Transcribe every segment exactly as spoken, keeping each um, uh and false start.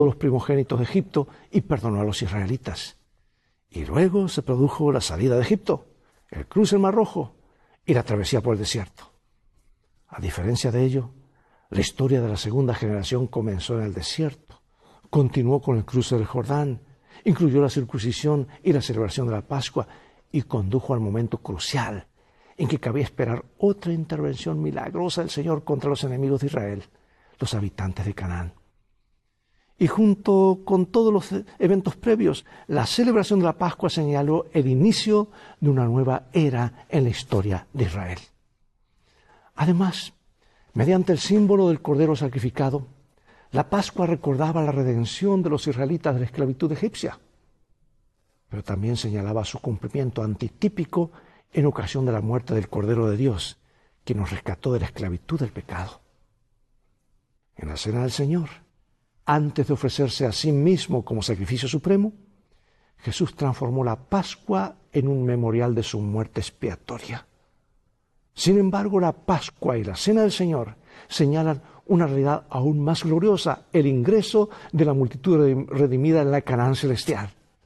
los primogénitos de Egipto y perdonó a los israelitas. Y luego se produjo la salida de Egipto, el cruce del Mar Rojo y la travesía por el desierto. A diferencia de ello, la historia de la segunda generación comenzó en el desierto, continuó con el cruce del Jordán, incluyó la circuncisión y la celebración de la Pascua y condujo al momento crucial en que cabía esperar otra intervención milagrosa del Señor contra los enemigos de Israel, los habitantes de Canaán. Y junto con todos los eventos previos, la celebración de la Pascua señaló el inicio de una nueva era en la historia de Israel. Además, mediante el símbolo del Cordero sacrificado, la Pascua recordaba la redención de los israelitas de la esclavitud egipcia, pero también señalaba su cumplimiento antitípico en ocasión de la muerte del Cordero de Dios, que nos rescató de la esclavitud del pecado. En la Cena del Señor, antes de ofrecerse a sí mismo como sacrificio supremo, Jesús transformó la Pascua en un memorial de su muerte expiatoria. Sin embargo, la Pascua y la Cena del Señor señalan una realidad aún más gloriosa, el ingreso de la multitud redimida en la Canaán celestial.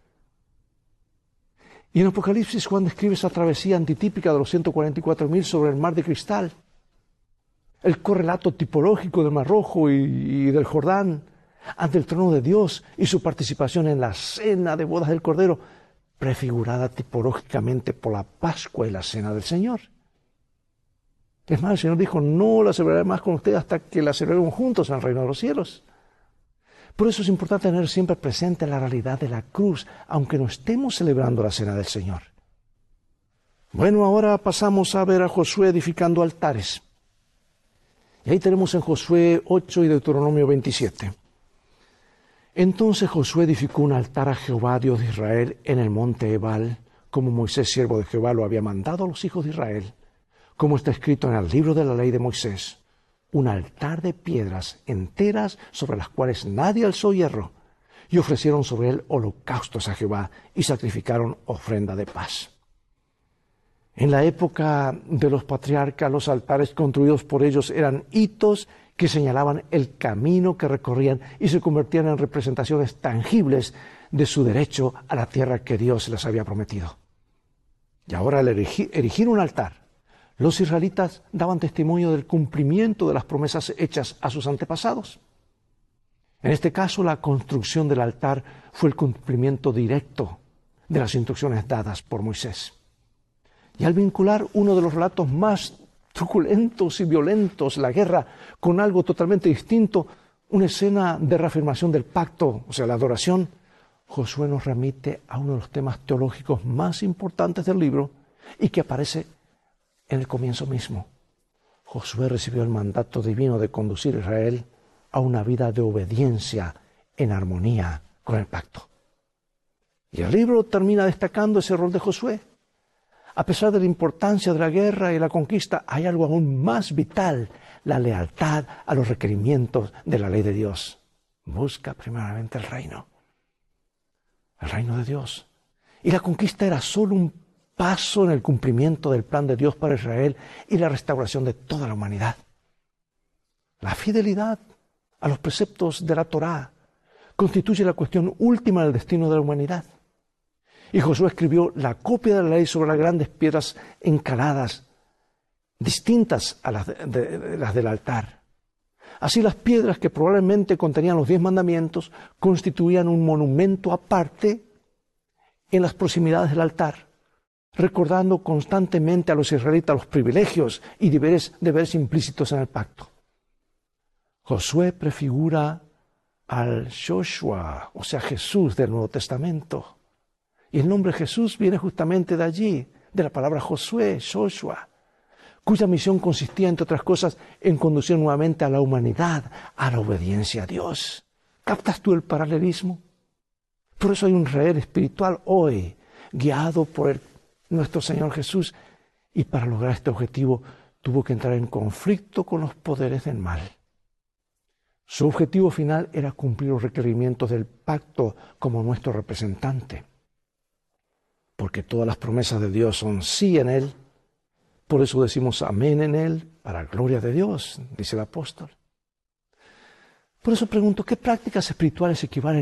Y en Apocalipsis, Juan describe esa travesía antitípica de los ciento cuarenta y cuatro mil sobre el mar de cristal, el correlato tipológico del Mar Rojo y, y del Jordán, ante el trono de Dios y su participación en la cena de bodas del Cordero, prefigurada tipológicamente por la Pascua y la Cena del Señor. Es más, el Señor dijo, no la celebraré más con ustedes hasta que la celebremos juntos en el reino de los cielos. Por eso es importante tener siempre presente la realidad de la cruz, aunque no estemos celebrando la Cena del Señor. Bueno, ahora pasamos a ver a Josué edificando altares. Y ahí tenemos en Josué ocho y Deuteronomio veintisiete. Entonces Josué edificó un altar a Jehová, Dios de Israel, en el monte Ebal, como Moisés, siervo de Jehová, lo había mandado a los hijos de Israel, como está escrito en el libro de la ley de Moisés, un altar de piedras enteras sobre las cuales nadie alzó hierro, y ofrecieron sobre él holocaustos a Jehová y sacrificaron ofrenda de paz. En la época de los patriarcas, los altares construidos por ellos eran hitos que señalaban el camino que recorrían y se convertían en representaciones tangibles de su derecho a la tierra que Dios les había prometido. Y ahora al erigir, erigir un altar, los israelitas daban testimonio del cumplimiento de las promesas hechas a sus antepasados. En este caso, la construcción del altar fue el cumplimiento directo de las instrucciones dadas por Moisés. Y al vincular uno de los relatos más truculentos y violentos, la guerra, con algo totalmente distinto, una escena de reafirmación del pacto, o sea, la adoración, Josué nos remite a uno de los temas teológicos más importantes del libro y que aparece en el comienzo mismo. Josué recibió el mandato divino de conducir a Israel a una vida de obediencia en armonía con el pacto. Y el libro termina destacando ese rol de Josué. A pesar de la importancia de la guerra y la conquista, hay algo aún más vital, la lealtad a los requerimientos de la ley de Dios. Busca primeramente el reino, el reino de Dios. Y la conquista era solo un paso en el cumplimiento del plan de Dios para Israel y la restauración de toda la humanidad. La fidelidad a los preceptos de la Torá constituye la cuestión última del destino de la humanidad. Y Josué escribió la copia de la ley sobre las grandes piedras encaladas, distintas a las, de, de, de las del altar. Así las piedras que probablemente contenían los diez mandamientos constituían un monumento aparte en las proximidades del altar, recordando constantemente a los israelitas los privilegios y deberes, deberes implícitos en el pacto. Josué prefigura al Joshua, o sea, Jesús del Nuevo Testamento. Y el nombre Jesús viene justamente de allí, de la palabra Josué, Joshua, cuya misión consistía, entre otras cosas, en conducir nuevamente a la humanidad a la obediencia a Dios. ¿Captas tú el paralelismo? Por eso hay un Israel espiritual hoy, guiado por el, nuestro Señor Jesús, y para lograr este objetivo tuvo que entrar en conflicto con los poderes del mal. Su objetivo final era cumplir los requerimientos del pacto como nuestro representante. Porque todas las promesas de Dios son sí en Él, por eso decimos amén en Él, para la gloria de Dios, dice el apóstol. Por eso pregunto, ¿qué prácticas espirituales equivalen